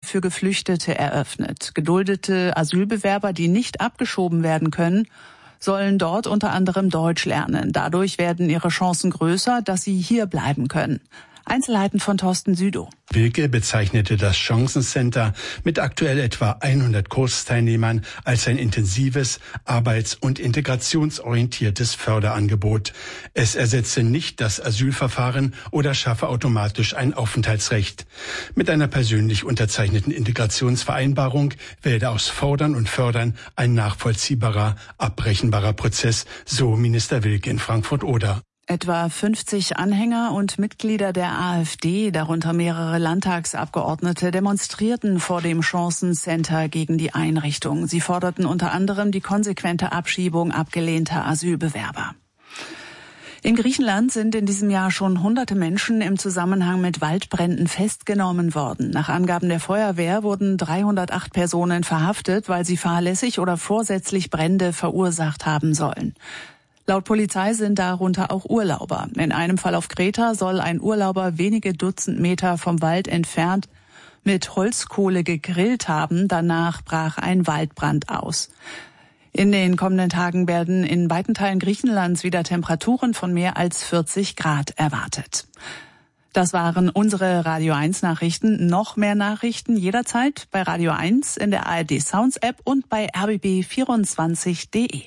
für Geflüchtete eröffnet. Geduldete Asylbewerber, die nicht abgeschoben werden können, sollen dort unter anderem Deutsch lernen. Dadurch werden ihre Chancen größer, dass sie hier bleiben können. Einzelheiten von Thorsten Südow. Wilke bezeichnete das Chancencenter mit aktuell etwa 100 Kursteilnehmern als ein intensives, arbeits- und integrationsorientiertes Förderangebot. Es ersetze nicht das Asylverfahren oder schaffe automatisch ein Aufenthaltsrecht. Mit einer persönlich unterzeichneten Integrationsvereinbarung werde aus Fordern und Fördern ein nachvollziehbarer, abbrechenbarer Prozess, so Minister Wilke in Frankfurt-Oder. Etwa 50 Anhänger und Mitglieder der AfD, darunter mehrere Landtagsabgeordnete, demonstrierten vor dem Chancencenter gegen die Einrichtung. Sie forderten unter anderem die konsequente Abschiebung abgelehnter Asylbewerber. In Griechenland sind in diesem Jahr schon hunderte Menschen im Zusammenhang mit Waldbränden festgenommen worden. Nach Angaben der Feuerwehr wurden 308 Personen verhaftet, weil sie fahrlässig oder vorsätzlich Brände verursacht haben sollen. Laut Polizei sind darunter auch Urlauber. In einem Fall auf Kreta soll ein Urlauber wenige Dutzend Meter vom Wald entfernt mit Holzkohle gegrillt haben. Danach brach ein Waldbrand aus. In den kommenden Tagen werden in weiten Teilen Griechenlands wieder Temperaturen von mehr als 40 Grad erwartet. Das waren unsere Radio 1 Nachrichten. Noch mehr Nachrichten jederzeit bei Radio 1 in der ARD Sounds App und bei rbb24.de.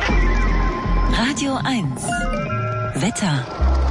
Radio 1 Wetter.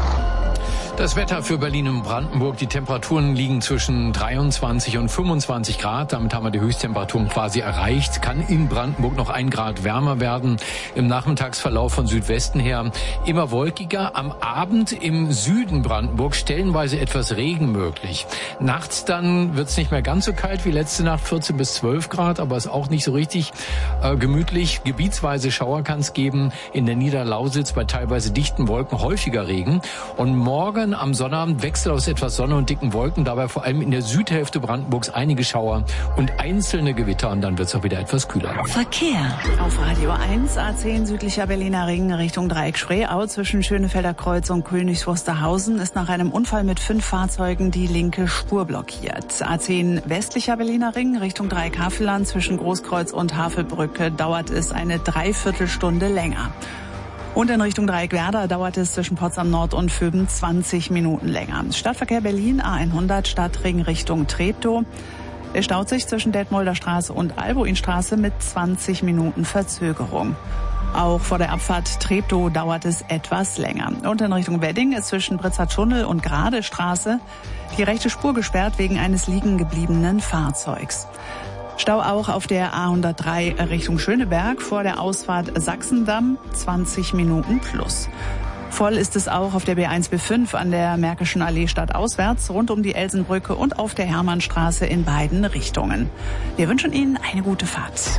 Das Wetter für Berlin und Brandenburg. Die Temperaturen liegen zwischen 23 und 25 Grad. Damit haben wir die Höchsttemperaturen quasi erreicht. Kann in Brandenburg noch 1 Grad wärmer werden. Im Nachmittagsverlauf von Südwesten her immer wolkiger. Am Abend im Süden Brandenburg stellenweise etwas Regen möglich. Nachts dann wird es nicht mehr ganz so kalt wie letzte Nacht, 14 bis 12 Grad, aber ist auch nicht so richtig gemütlich. Gebietsweise Schauer kann es geben. In der Niederlausitz bei teilweise dichten Wolken häufiger Regen. Und morgen am Sonnabend Wechsel aus etwas Sonne und dicken Wolken, dabei vor allem in der Südhälfte Brandenburgs einige Schauer und einzelne Gewitter und dann wird es auch wieder etwas kühler. Verkehr. Auf Radio 1, A10 südlicher Berliner Ring Richtung Dreieck Spreeau zwischen Schönefelder Kreuz und Königs Wusterhausen ist nach einem Unfall mit 5 Fahrzeugen die linke Spur blockiert. A10 westlicher Berliner Ring Richtung Dreieck Havelland zwischen Großkreuz und Havelbrücke dauert es eine Dreiviertelstunde länger. Und in Richtung Dreieck-Werder dauert es zwischen Potsdam Nord und Vöben 20 Minuten länger. Stadtverkehr Berlin, A100 Stadtring Richtung Treptow. Es staut sich zwischen Detmolder Straße und Albuinstraße mit 20 Minuten Verzögerung. Auch vor der Abfahrt Treptow dauert es etwas länger. Und in Richtung Wedding ist zwischen Britzer-Tunnel und Gradestraße die rechte Spur gesperrt wegen eines liegen gebliebenen Fahrzeugs. Stau auch auf der A103 Richtung Schöneberg vor der Ausfahrt Sachsendamm, 20 Minuten plus. Voll ist es auch auf der B1 B5 an der Märkischen Allee stadtauswärts, rund um die Elsenbrücke und auf der Hermannstraße in beiden Richtungen. Wir wünschen Ihnen eine gute Fahrt.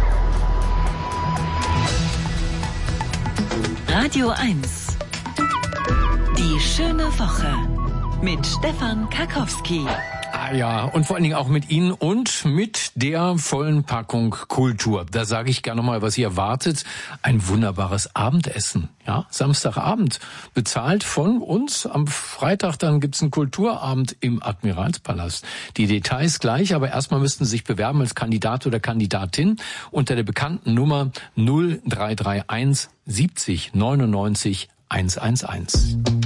Radio 1 Die schöne Woche mit Stefan Karkowski. Ah ja, und vor allen Dingen auch mit Ihnen und mit der vollen Packung Kultur. Da sage ich gerne mal, was ihr erwartet. Ein wunderbares Abendessen, ja, Samstagabend. Bezahlt von uns. Am Freitag dann gibt's einen Kulturabend im Admiralspalast. Die Details gleich, aber erstmal müssten Sie sich bewerben als Kandidat oder Kandidatin unter der bekannten Nummer 0331 70 99 111.